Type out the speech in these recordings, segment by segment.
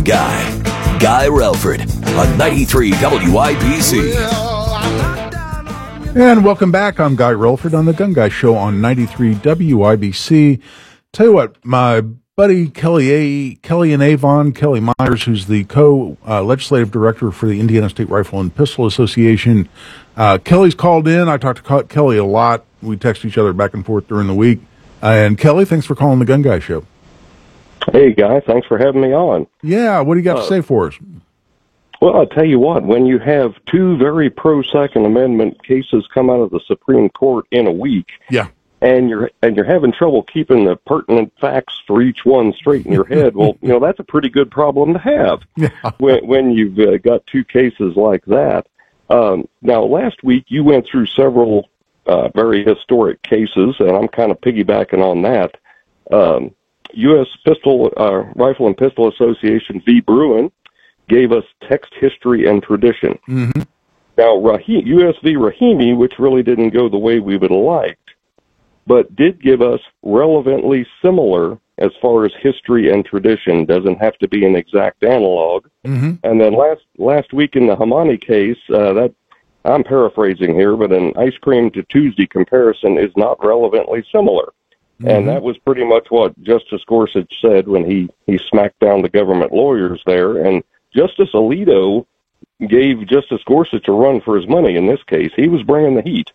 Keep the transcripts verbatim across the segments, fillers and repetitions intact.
Guy, Guy Relford, on ninety-three W I B C. And welcome back. I'm Guy Relford on the Gun Guy Show on ninety-three W I B C. Tell you what, my buddy Kelly A. Kelly and Avon, Kelly Myers, who's the co-legislative uh, director for the Indiana State Rifle and Pistol Association. Uh, Kelly's called in. I talked to Kelly a lot. We text each other back and forth during the week. Uh, and Kelly, thanks for calling the Gun Guy Show. Hey, Guy, thanks for having me on. Yeah, what do you got uh, to say for us? Well, I'll tell you what, when you have two very pro-Second Amendment cases come out of the Supreme Court in a week, yeah, and you're and you're having trouble keeping the pertinent facts for each one straight in your head, well, you know, that's a pretty good problem to have yeah. when, when you've uh, got two cases like that. Um, now, last week you went through several uh, very historic cases, and I'm kind of piggybacking on that. Um, U S Pistol, uh, Rifle and Pistol Association v. Bruin gave us text, history, and tradition. Mm-hmm. Now, Rahim, U S v. Rahimi, which really didn't go the way we would have liked, but did give us relevantly similar as far as history and tradition. Doesn't have to be an exact analog. Mm-hmm. And then last last week in the Hamani case, uh, that I'm paraphrasing here, but an ice cream to Tuesday comparison is not relevantly similar. Mm-hmm. And that was pretty much what Justice Gorsuch said when he, he smacked down the government lawyers there. And Justice Alito gave Justice Gorsuch a run for his money in this case. He was bringing the heat.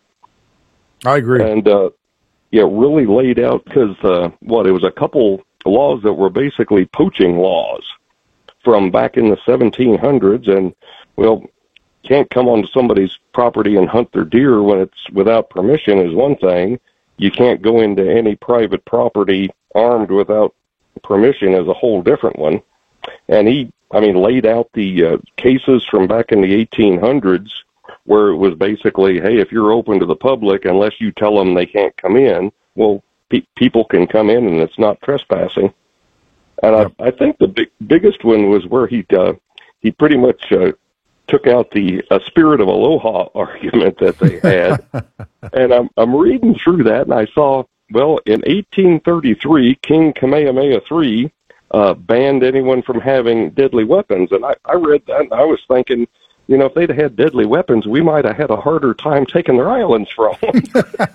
I agree. And, uh, yeah, really laid out because, uh, what, it was a couple laws that were basically poaching laws from back in the seventeen hundreds. And, well, can't come onto somebody's property and hunt their deer when it's without permission is one thing. You can't go into any private property armed without permission is a whole different one. And he, I mean, laid out the uh, cases from back in the eighteen hundreds where it was basically, hey, if you're open to the public, unless you tell them they can't come in, well, pe- people can come in and it's not trespassing. And yep. I, I think the big, biggest one was where he, uh, he pretty much uh, took out the uh, spirit of aloha argument that they had. And I'm, I'm reading through that, and I saw, well, in eighteen thirty-three, King Kamehameha the third uh, banned anyone from having deadly weapons. And I, I read that, and I was thinking, you know, if they'd had deadly weapons, we might have had a harder time taking their islands from them.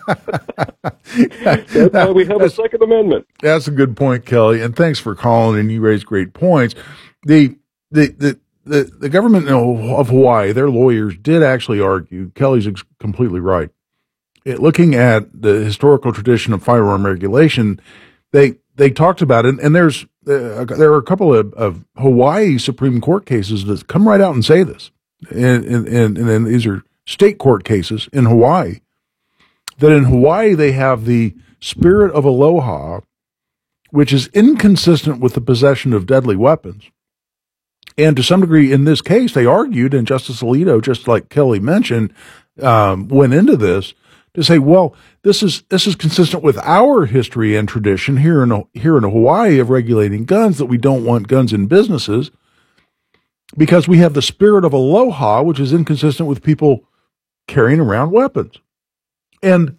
That's why we have a Second Amendment. That's a good point, Kelly, and thanks for calling, and you raised great points. The, the, the, The, the government of Hawaii, their lawyers did actually argue, Kelly's ex- completely right. It, looking at the historical tradition of firearm regulation, they they talked about it, and there's uh, there are a couple of, of Hawaii Supreme Court cases that come right out and say this, and and, and, and then these are state court cases in Hawaii, that in Hawaii they have the spirit of aloha, which is inconsistent with the possession of deadly weapons. And to some degree, in this case, they argued, and Justice Alito, just like Kelly mentioned, um, went into this to say, well, this is this is consistent with our history and tradition here in here in Hawaii of regulating guns, that we don't want guns in businesses because we have the spirit of aloha, which is inconsistent with people carrying around weapons. And